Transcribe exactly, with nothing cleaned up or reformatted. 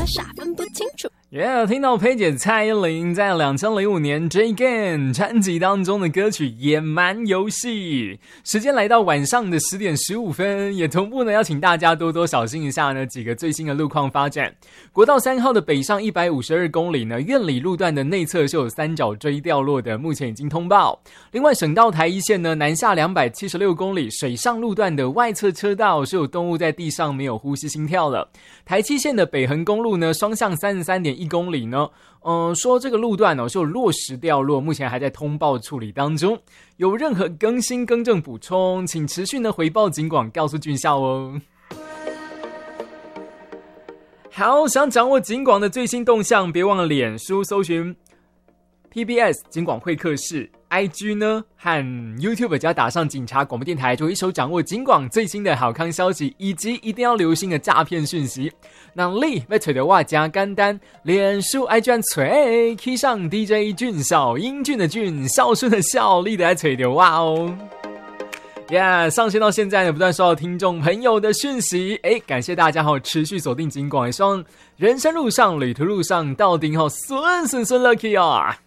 傻分不清楚。 Yeah， 听到佩姐蔡依林在二零零五年 J Game 专辑当中的歌曲《野蛮游戏》。时间来到晚上的十点十五分，也同步呢要请大家多多小心一下呢几个最新的路况发展。国道三号的北上一百五十二公里呢，苑里路段的内侧是有三角锥掉落的，目前已经通报。另外省道台一线呢，南下两百七十六公里水上路段的外侧车道是有动物在地上没有呼吸心跳了。台七线的北横公路呢，双向三十三点一公里呢，呃，说这个路段哦是有落石掉落，目前还在通报处理当中。有任何更新更正补充，请持续呢回报警广告诉军校哦。好，想掌握警广的最新动向，别忘了脸书搜寻 P B S 警广会客室。I G 呢和 YouTube 只要打上警察广播电台，就一手掌握警广最新的好康消息，以及一定要留心的诈骗讯息。那你要找到我加简单，脸书 I G 找起上 D J 俊少，英俊的俊，孝顺的孝，你得来找到我哦。Yeah， 上线到现在呢，不断收到听众朋友的讯息，哎，感谢大家好持续锁定警广，也希望人生路上、旅途路上到底好顺顺顺 lucky 啊！